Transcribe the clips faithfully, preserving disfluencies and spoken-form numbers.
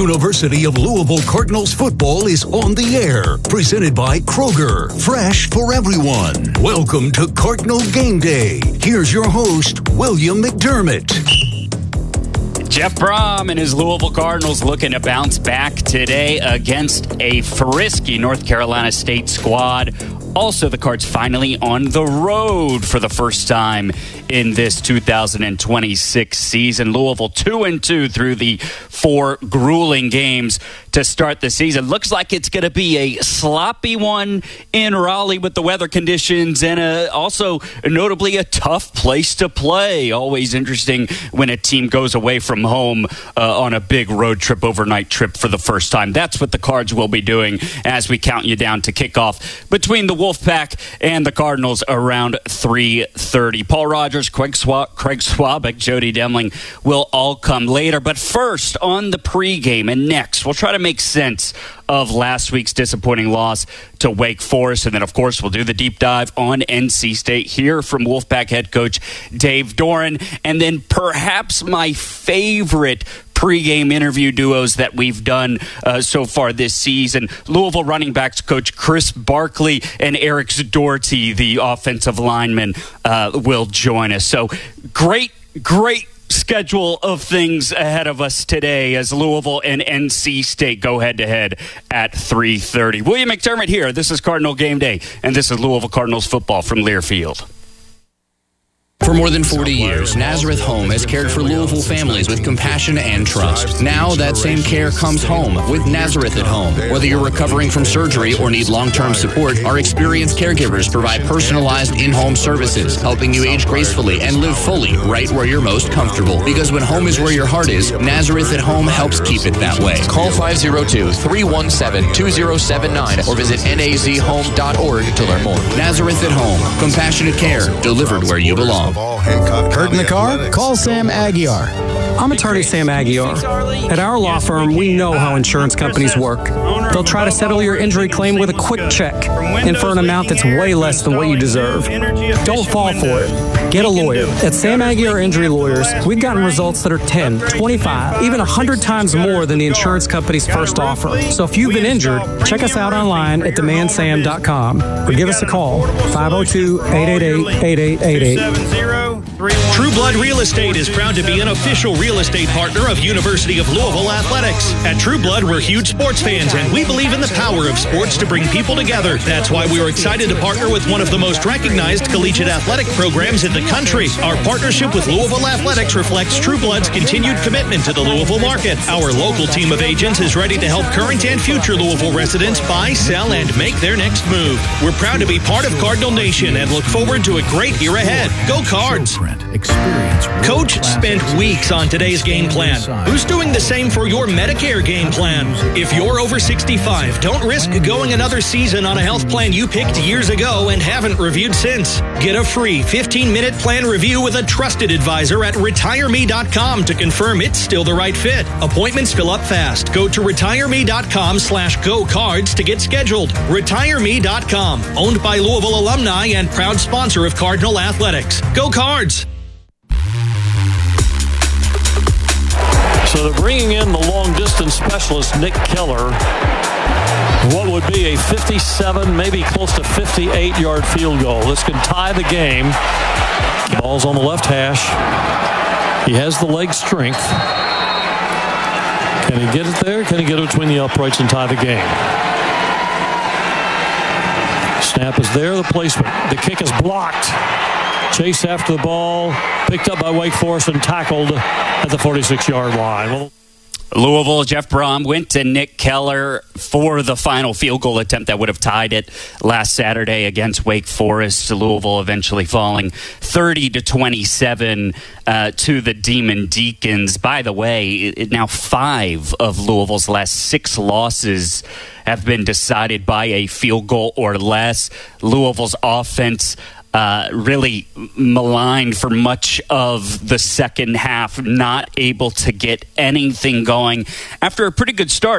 University of Louisville Cardinals football is on the air. Presented by Kroger. Fresh for everyone. Welcome to Cardinal Game Day. Here's your host, William McDermott. Jeff Brom and his Louisville Cardinals looking to bounce back today against a frisky North Carolina State squad. Also, the Cards finally on the road for the first time in this two thousand twenty-six season. Louisville two and two through the four grueling games to start the season. Looks like it's going to be a sloppy one in Raleigh with the weather conditions, and a, also notably a tough place to play. Always interesting when a team goes away from home uh, on a big road trip, overnight trip for the first time. That's what the Cards will be doing as we count you down to kickoff between the Wolfpack and the Cardinals around three thirty. Paul Rogers, Craig, Swa- Craig Swabick, Jody Demling will all come later. But first, on the pregame and next, we'll try to make sense of last week's disappointing loss to Wake Forest. And then, of course, we'll do the deep dive on N C State, hear from Wolfpack head coach Dave Doeren. And then perhaps my favorite pregame interview duos that we've done uh, so far this season. Louisville running backs coach Chris Barkley and Eric Doherty, the offensive lineman, uh, will join us. So great, great schedule of things ahead of us today as Louisville and N C State go head-to-head at three thirty. William McDermott here. This is Cardinal Game Day, and this is Louisville Cardinals football from Learfield. For more than forty years, Nazareth Home has cared for Louisville families with compassion and trust. Now that same care comes home with Nazareth at Home. Whether you're recovering from surgery or need long-term support, our experienced caregivers provide personalized in-home services, helping you age gracefully and live fully right where you're most comfortable. Because when home is where your heart is, Nazareth at Home helps keep it that way. Call five oh two, three one seven, two oh seven nine or visit N A Z home dot org to learn more. Nazareth at Home. Compassionate care delivered where you belong. Hurt in the car? Call Sam Aguiar. I'm attorney Sam Aguiar. At our law firm, we know how insurance companies work. They'll try to settle your injury claim with a quick check and for an amount that's way less than what you deserve. Don't fall for it. Get a lawyer. At Sam Aguiar Injury Lawyers, we've gotten results that are ten, twenty-five, even one hundred times more than the insurance company's first offer. So if you've been injured, check us out online at demand sam dot com or give us a call, five oh two, eight eight eight, eight eight eight eight. True Blood Real Estate is proud to be an official real estate partner of University of Louisville Athletics. At True Blood, we're huge sports fans, and we believe in the power of sports to bring people together. That's why we are excited to partner with one of the most recognized collegiate athletic programs in the country. Our partnership with Louisville Athletics reflects True Blood's continued commitment to the Louisville market. Our local team of agents is ready to help current and future Louisville residents buy, sell, and make their next move. We're proud to be part of Cardinal Nation and look forward to a great year ahead. Go Cards! Coach spent weeks on today's game plan. Who's doing the same for your Medicare game plan? If you're over sixty-five, don't risk going another season on a health plan you picked years ago and haven't reviewed since. Get a free fifteen-minute plan review with a trusted advisor at retire me dot com to confirm it's still the right fit. Appointments fill up fast. Go to retire me dot com slash go cards to get scheduled. retire me dot com, owned by Louisville alumni and proud sponsor of Cardinal Athletics. Go Cards! So they're bringing in the long-distance specialist, Nick Keller. What would be a fifty-seven, maybe close to fifty-eight-yard field goal. This can tie the game. Ball's on the left hash. He has the leg strength. Can he get it there? Can he get it between the uprights and tie the game? Snap is there, the placement. The kick is blocked. Chase after the ball, picked up by Wake Forest and tackled at the forty-six-yard line. Well, Louisville, Jeff Brom went to Nick Keller for the final field goal attempt that would have tied it last Saturday against Wake Forest. Louisville eventually falling thirty to twenty-seven uh, to the Demon Deacons. By the way, it, now five of Louisville's last six losses have been decided by a field goal or less. Louisville's offense Uh, really maligned for much of the second half, not able to get anything going after a pretty good start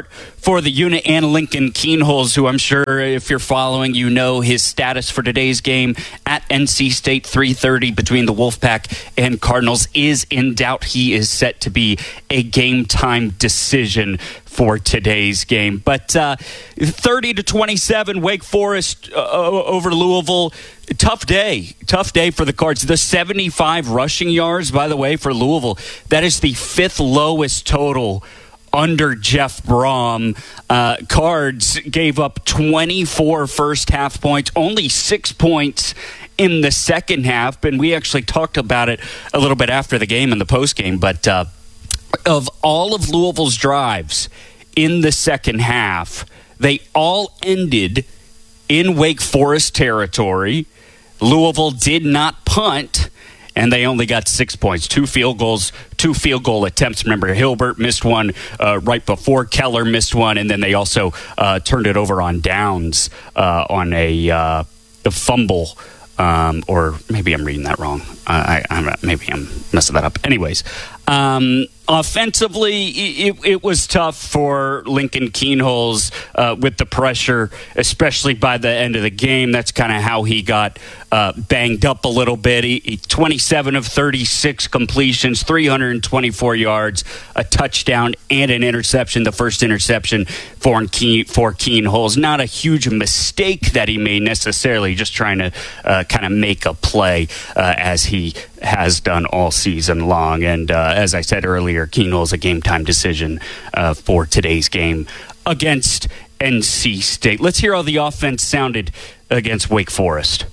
for the unit, and Lincoln Kienholz, who I'm sure if you're following, you know his status for today's game at N C State, three thirty between the Wolfpack and Cardinals is in doubt. He is set to be a game-time decision for today's game. But uh, thirty to twenty-seven, Wake Forest uh, over Louisville. Tough day. Tough day for the Cards. The seventy-five rushing yards, by the way, for Louisville, that is the fifth lowest total under Jeff Brom. Uh, Cards gave up twenty-four first half points, only six points in the second half. And we actually talked about it a little bit after the game and the post game. But uh, of all of Louisville's drives in the second half, they all ended in Wake Forest territory. Louisville did not punt, and they only got six points. Two field goals, two field goal attempts. Remember, Hilbert missed one uh, right before Keller missed one, and then they also uh, turned it over on downs uh, on a, uh, a fumble. Um, or maybe I'm reading that wrong. Uh, I, I'm, maybe I'm messing that up. Anyways, um, offensively, it, it was tough for Lincoln Kienholz uh, with the pressure, especially by the end of the game. That's kind of how he got uh, banged up a little bit. He, he, twenty-seven of thirty-six completions, three hundred twenty-four yards, a touchdown, and an interception. The first interception for, Keen, for Kienholz. Not a huge mistake that he made necessarily, just trying to uh, kind of make a play uh, as he has done all season long. And uh, as I said earlier, Kienholz a game-time decision uh, for today's game against N C State. Let's hear how the offense sounded against Wake Forest.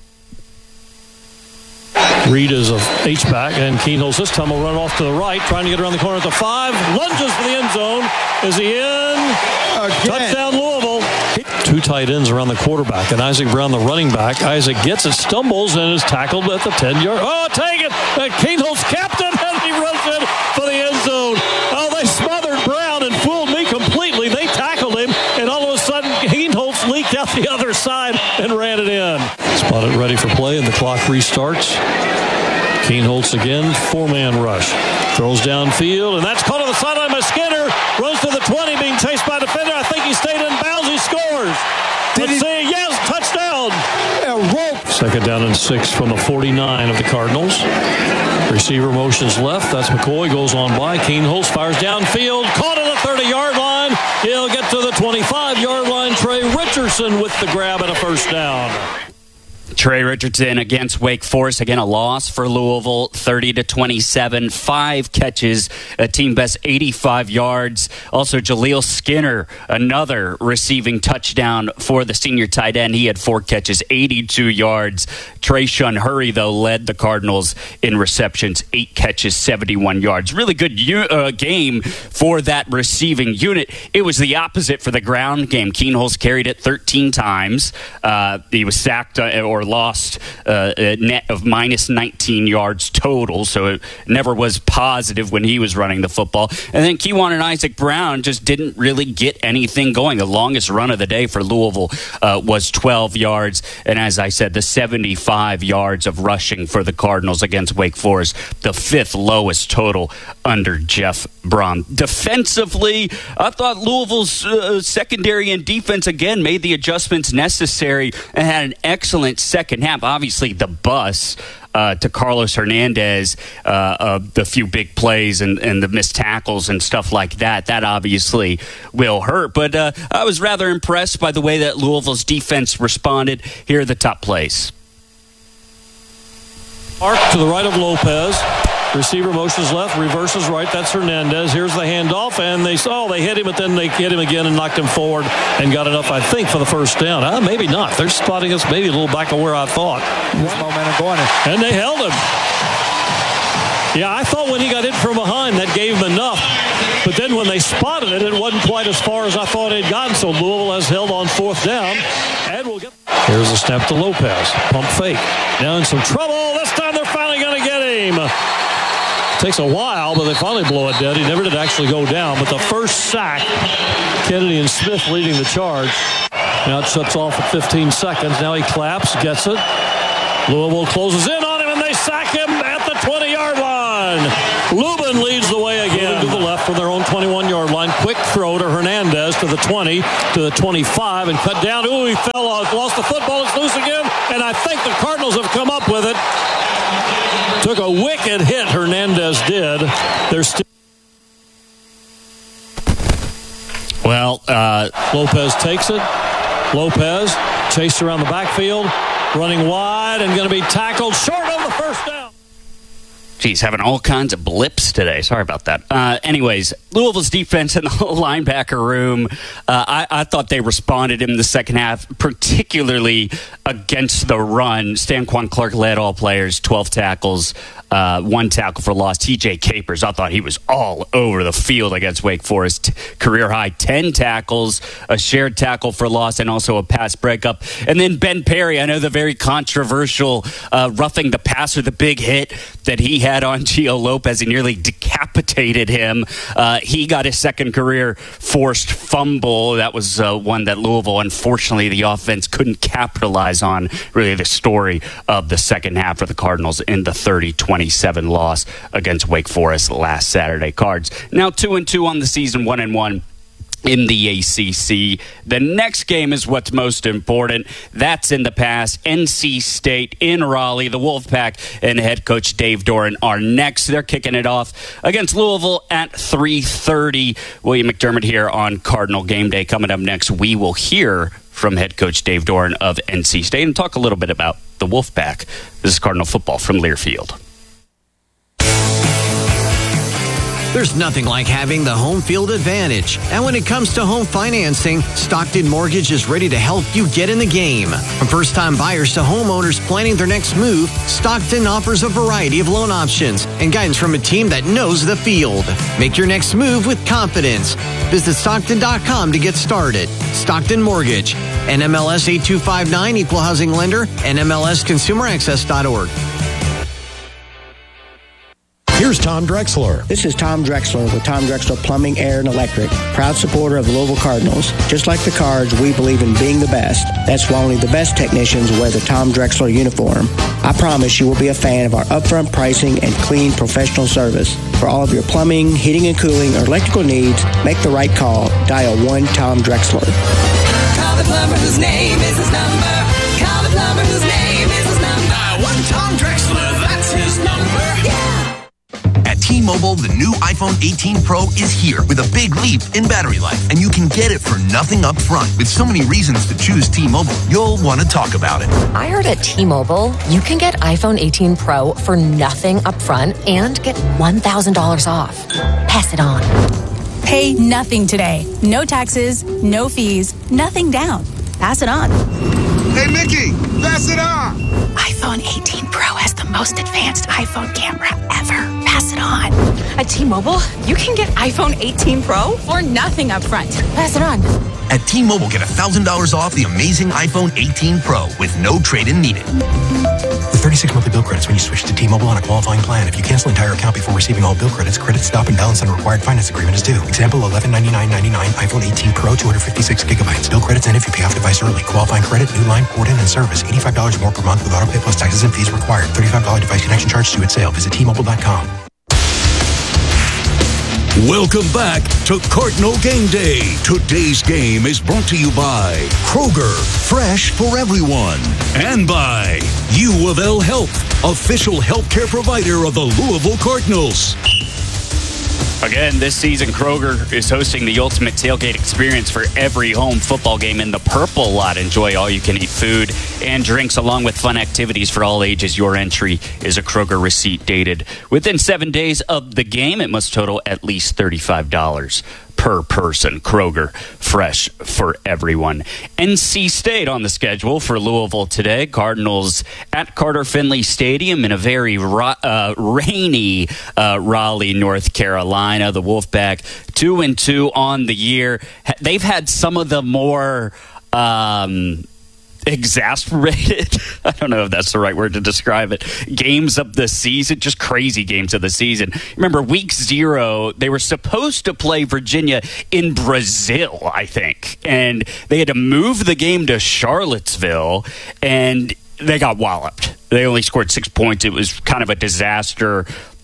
Reed is a H-back, and Kienholz this time will run off to the right, trying to get around the corner at the five. Lunges for the end zone. Is he in? Again. Touchdown, Louisville. Two tight ends around the quarterback, and Isaac Brown, the running back. Isaac gets it, stumbles, and is tackled at the ten-yard. Oh, take it! And Kienholz capped it, and he runs in for the end zone. Oh, they smothered Brown and fooled me completely. They tackled him, and all of a sudden, Kienholz leaked out the other side and ran it in. Spotted ready for play, and the clock restarts. Kienholz again, four-man rush. Throws downfield, and that's caught on the sideline by Skinner. Runs to the twenty, being chased by a defender. I think he stayed in bounds. He scores. Did Let's he? see. Yes, touchdown. Yeah, rope. Second down and six from the forty-nine of the Cardinals. Receiver motions left. That's McCoy. Goes on by. Kienholz fires downfield. Caught at the thirty-yard line. He'll get to the twenty-five-yard line. Trey Richardson with the grab and a first down. Trey Richardson against Wake Forest. Again, a loss for Louisville, thirty to twenty-seven. Five catches, a team best eighty-five yards. Also, Jaleel Skinner, another receiving touchdown for the senior tight end. He had four catches, eighty-two yards. Trayshawn Hurry, though, led the Cardinals in receptions, eight catches, seventy-one yards. Really good u- uh, game for that receiving unit. It was the opposite for the ground game. Kienholz carried it thirteen times. Uh, he was sacked uh, or lost uh, a net of minus nineteen yards total, so it never was positive when he was running the football. And then Kewan and Isaac Brown just didn't really get anything going. The longest run of the day for Louisville uh, was twelve yards, and as I said, the seventy-five yards of rushing for the Cardinals against Wake Forest, the fifth lowest total under Jeff Brom. Defensively, I thought Louisville's uh, secondary and defense again made the adjustments necessary and had an excellent second half. Obviously, the bus uh, to Carlos Hernandez, uh, uh, the few big plays and, and the missed tackles and stuff like that, that obviously will hurt. But uh, I was rather impressed by the way that Louisville's defense responded. Here are the top plays. Arc to the right of Lopez. Receiver motions left, reverses right. That's Hernandez. Here's the handoff, and they saw oh, they hit him, but then they hit him again and knocked him forward and got enough, I think, for the first down. Uh, maybe not. They're spotting us maybe a little back of where I thought. Momentum going. And they held him. Yeah, I thought when he got hit from behind, that gave him enough. But then when they spotted it, it wasn't quite as far as I thought it had gotten. So Louisville has held on fourth down. And we'll get. Here's a snap to Lopez. Pump fake. Now in some trouble. This time they're finally going to get him. Takes a while, but they finally blow it dead. He never did actually go down. But the first sack, Kennedy and Smith leading the charge. Now it shuts off at fifteen seconds. Now he claps, gets it. Louisville closes in on him, and they sack him at the twenty-yard line. Lubin leads the way again to the left from their own twenty-one-yard line. Quick throw to Hernandez. to the twenty, to the twenty-five, and cut down. Ooh, he fell off, lost the football. It's loose again, and I think the Cardinals have come up with it. Took a wicked hit, Hernandez did. They're still. Well, uh, Lopez takes it. Lopez chased around the backfield, running wide, and going to be tackled short of the first down. Geez, having all kinds of blips today. Sorry about that. Uh, anyways, Louisville's defense in the linebacker room, uh, I, I thought they responded in the second half, particularly against the run. Stanquan Clark led all players, twelve tackles, uh, one tackle for loss. T J Capers, I thought he was all over the field against Wake Forest. Career high, ten tackles, a shared tackle for loss, and also a pass breakup. And then Ben Perry, I know the very controversial uh, roughing the passer, the big hit that he had on Gio Lopez. He nearly decapitated him. Uh, he got his second career forced fumble. That was uh, one that Louisville, unfortunately, the offense couldn't capitalize on. Really the story of the second half for the Cardinals in the thirty twenty-seven loss against Wake Forest last Saturday. Cards now two and two on the season, one and one in the A C C. The next game is what's most important. That's in the past. N C State in Raleigh. The Wolfpack and head coach Dave Doeren are next. They're kicking it off against Louisville at three thirty. William McDermott here on Cardinal Game Day. Coming up next, we will hear from head coach Dave Doeren of N C State and talk a little bit about the Wolfpack. This is Cardinal football from Learfield. There's nothing like having the home field advantage. And when it comes to home financing, Stockton Mortgage is ready to help you get in the game. From first-time buyers to homeowners planning their next move, Stockton offers a variety of loan options and guidance from a team that knows the field. Make your next move with confidence. Visit Stockton dot com to get started. Stockton Mortgage, N M L S eight two five nine, Equal Housing Lender, N M L S Consumer Access dot org. Here's Tom Drexler. This is Tom Drexler with Tom Drexler Plumbing, Air, and Electric. Proud supporter of the Louisville Cardinals. Just like the Cards, we believe in being the best. That's why only the best technicians wear the Tom Drexler uniform. I promise you will be a fan of our upfront pricing and clean professional service. For all of your plumbing, heating and cooling, or electrical needs, make the right call. Dial one Tom Drexler. Call the plumber whose name is his number. Call the plumber whose name is his number. Dial one Tom Drexler, that's his number. Yeah. At T-Mobile, the new iPhone eighteen Pro is here with a big leap in battery life, and you can get it for nothing up front. With so many reasons to choose T-Mobile, you'll want to talk about it. I heard at T-Mobile, you can get iPhone eighteen Pro for nothing up front and get one thousand dollars off. Pass it on. Pay nothing today. No taxes, no fees, nothing down. Pass it on. Hey, Mickey, pass it on. iPhone eighteen Pro has the most advanced iPhone camera ever. Pass it on. At T-Mobile, you can get iPhone eighteen Pro for nothing up front. Pass it on. At T-Mobile, get one thousand dollars off the amazing iPhone eighteen Pro with no trade-in needed. With thirty-six monthly bill credits when you switch to T-Mobile on a qualifying plan. If you cancel an entire account before receiving all bill credits, credit stop and balance on a required finance agreement is due. Example, eleven ninety-nine ninety-nine iPhone eighteen Pro, two hundred fifty-six gigabytes. Bill credits end if you pay off device early. Qualifying credit, new line, port in, and service. eighty-five dollars more per month with auto pay plus taxes and fees required. thirty-five dollars device connection charge due at sale. Visit T Mobile dot com. Welcome back to Cardinal Game Day. Today's game is brought to you by Kroger, fresh for everyone, and by U of L Health, official healthcare provider of the Louisville Cardinals. Again, this season, Kroger is hosting the ultimate tailgate experience for every home football game in the Purple Lot. Enjoy all-you-can-eat food and drinks along with fun activities for all ages. Your entry is a Kroger receipt dated within seven days of the game. It must total at least thirty-five dollars per person. Kroger, fresh for everyone. N C State on the schedule for Louisville today. Cardinals at Carter Finley Stadium in a very uh, rainy uh, Raleigh, North Carolina. The Wolfpack two and two on the year. They've had some of the more um, exasperated, I don't know if that's the right word to describe it, games of the season, just crazy games of the season. Remember, week zero, they were supposed to play Virginia in Brazil, I think, and they had to move the game to Charlottesville, and they got walloped. They only scored six points. It was kind of a disaster.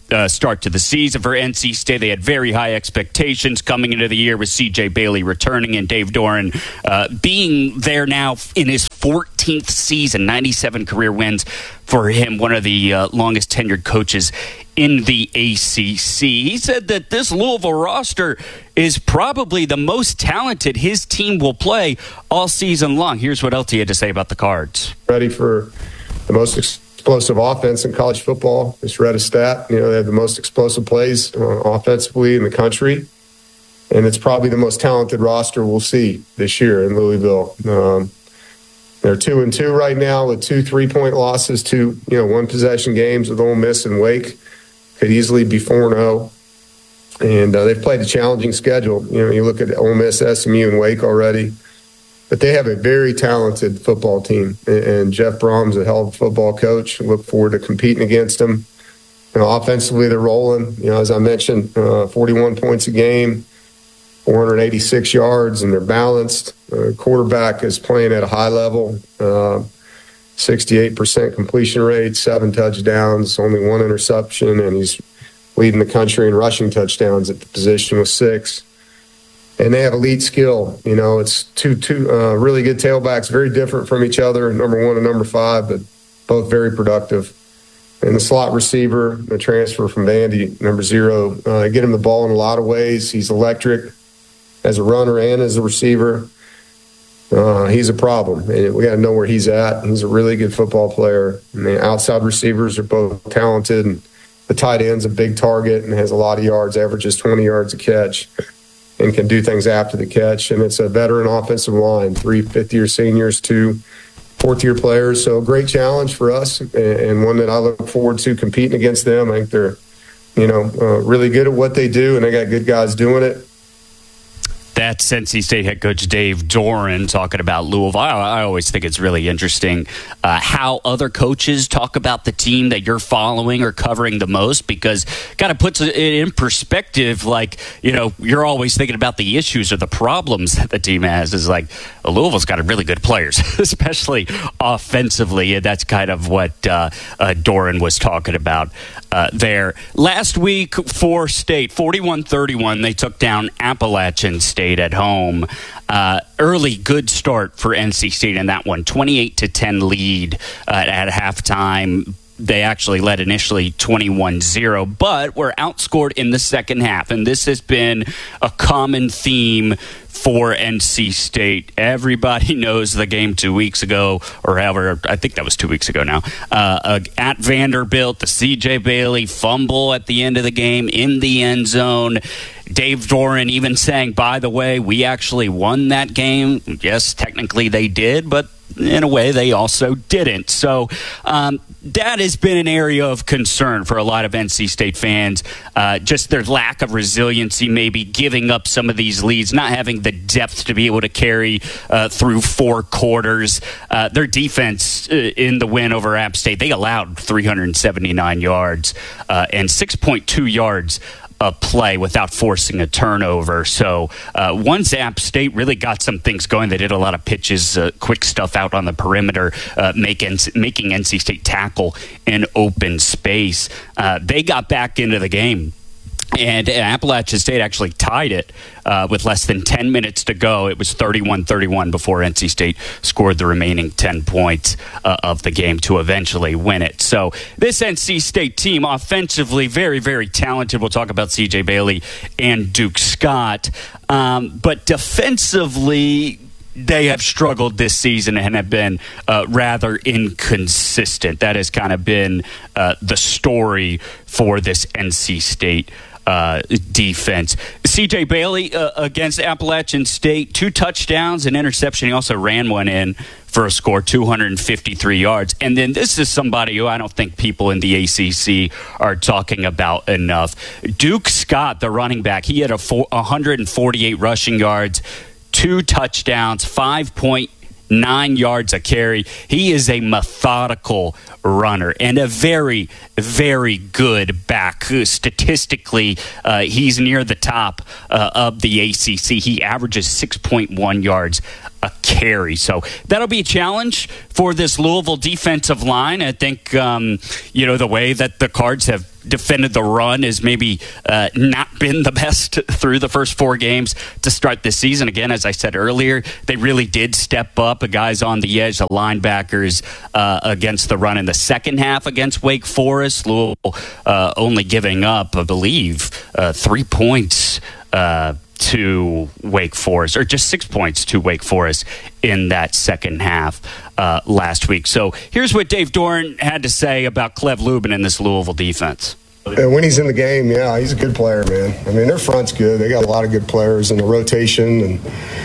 uh, start to the season for N C State. They had very high expectations coming into the year with C J Bailey returning and Dave Doeren uh, being there now in his fourteenth season, ninety-seven career wins for him, one of the uh, longest tenured coaches in the A C C. He said that this Louisville roster is probably the most talented his team will play all season long. Here's what L T had to say about the Cards. Ready for the most explosive offense in college football. Just read a stat. You know, they have the most explosive plays uh, offensively in the country. And it's probably the most talented roster we'll see this year in Louisville. Um, they're two and two right now with two three-point losses, two, you know, one-possession games with Ole Miss and Wake. Could easily be four and oh. And uh, they've played a challenging schedule. You know, you look at Ole Miss, S M U, and Wake already. But they have a very talented football team. And, and Jeff Brom's a hell of a football coach. I look forward to competing against them. You know, offensively, they're rolling. You know, as I mentioned, uh, forty-one points a game, four hundred eighty-six yards, and they're balanced. Uh, quarterback is playing at a high level. Uh, sixty-eight percent completion rate, seven touchdowns, only one interception, and he's leading the country in rushing touchdowns at the position with six. And they have elite skill. You know, it's two two uh, really good tailbacks, very different from each other, number one and number five, but both very productive. And the slot receiver, the transfer from Vandy, number zero, uh, get him the ball in a lot of ways. He's electric as a runner and as a receiver. Uh, he's a problem, and we got to know where he's at. He's a really good football player. And the outside receivers are both talented, and the tight end's a big target and has a lot of yards, averages twenty yards a catch, and can do things after the catch. And it's a veteran offensive line, three fifth-year seniors, two fourth-year players. So a great challenge for us, and one that I look forward to competing against them. I think they're, you know, uh, really good at what they do, and they got good guys doing it. That's N C State head coach Dave Doeren talking about Louisville. I, I always think it's really interesting uh, how other coaches talk about the team that you're following or covering the most, because kind of puts it in perspective. Like, you know, you're always thinking about the issues or the problems that the team has. Is like, well, Louisville's got really good players, especially offensively. And that's kind of what uh, uh, Doeren was talking about uh, there. Last week for State, forty-one thirty-one, they took down Appalachian State at home. Uh, early good start for N C State in that one, twenty-eight to ten lead uh, at halftime. They actually led initially twenty-one zero, but were outscored in the second half. And this has been a common theme for N C State. Everybody knows the game two weeks ago, or however, I think that was two weeks ago now, uh, uh, at Vanderbilt, the C J Bailey fumble at the end of the game in the end zone. Dave Doeren even saying, by the way, we actually won that game. Yes, technically they did, but in a way they also didn't. So um, that has been an area of concern for a lot of N C State fans. Uh, just their lack of resiliency, maybe giving up some of these leads, not having the depth to be able to carry uh, through four quarters. Uh, their defense uh, in the win over App State, they allowed three hundred seventy-nine yards uh, and six point two yards a play without forcing a turnover. So uh, once App State really got some things going, they did a lot of pitches, uh, quick stuff out on the perimeter, uh, making, making N C State tackle in open space. Uh, they got back into the game. And Appalachian State actually tied it uh, with less than ten minutes to go. It was thirty-one thirty-one before N C State scored the remaining ten points uh, of the game to eventually win it. So this N C State team, offensively, very, very talented. We'll talk about C J Bailey and Duke Scott. Um, but defensively, they have struggled this season and have been uh, rather inconsistent. That has kind of been uh, the story for this N C State Uh, defense. C J Bailey uh, against Appalachian State, two touchdowns, an interception. He also ran one in for a score, two hundred fifty-three yards. And then this is somebody who I don't think people in the A C C are talking about enough. Duke Scott, the running back, he had a four, one hundred forty-eight rushing yards, two touchdowns, five point nine yards a carry. He is a methodical runner and a very, very good back. Statistically, uh, he's near the top uh, of the A C C. He averages six point one yards a carry. So that'll be a challenge for this Louisville defensive line. I think, um, you know, the way that the Cards have defended the run has maybe uh, not been the best through the first four games to start this season. Again, as I said earlier, they really did step up. The guys on the edge, the linebackers uh, against the run in the second half against Wake Forest. Louisville uh, only giving up, I believe, uh, three points uh, to Wake Forest, or just six points to Wake Forest in that second half uh, last week. So here's what Dave Doeren had to say about Cleve Lubin in this Louisville defense. And when he's in the game, yeah, he's a good player, man. I mean, their front's good. They got a lot of good players in the rotation, and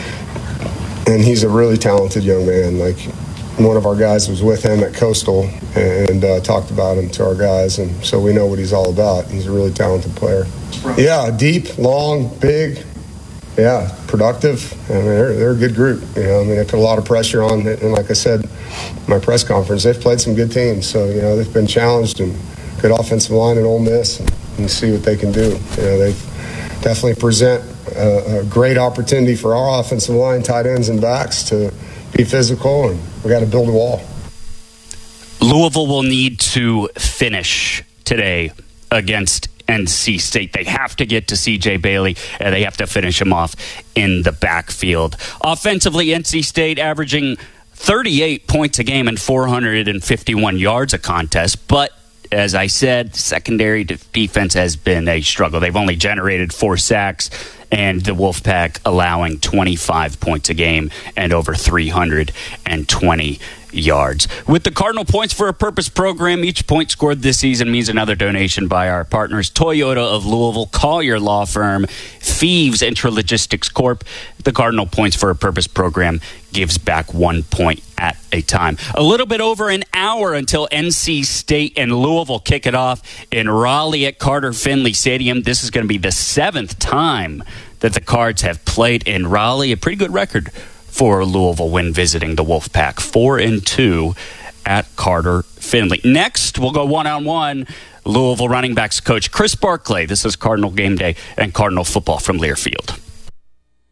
and he's a really talented young man. Like, one of our guys was with him at Coastal and uh, talked about him to our guys, and so we know what he's all about. He's a really talented player. Yeah, deep, long, big. Yeah, productive. I mean, they're, they're a good group. You know, I mean, they put a lot of pressure on it. And like I said, in my press conference, they've played some good teams. So, you know, they've been challenged, and good offensive line at Ole Miss, and, and see what they can do. You know, they definitely present a, a great opportunity for our offensive line, tight ends and backs to be physical, and we got to build a wall. Louisville will need to finish today against N C State. They have to get to C J Bailey, and they have to finish him off in the backfield. Offensively, N C State averaging thirty-eight points a game and four hundred fifty-one yards a contest, but as I said, secondary defense has been a struggle. They've only generated four sacks, and the Wolfpack allowing twenty-five points a game and over three hundred twenty yards. With the Cardinal Points for a Purpose program, each point scored this season means another donation by our partners, Toyota of Louisville, Collier Law Firm, Thieves Intralogistics Corp. The Cardinal Points for a Purpose program gives back one point at a time. A little bit over an hour until N C State and Louisville kick it off in Raleigh at Carter Finley Stadium. This is going to be the seventh time that the Cards have played in Raleigh. A pretty good record for Louisville when visiting the Wolfpack, four and two at Carter Finley. Next, we'll go one-on-one. Louisville running backs coach Chris Barclay. This is Cardinal Game Day and Cardinal football from Learfield.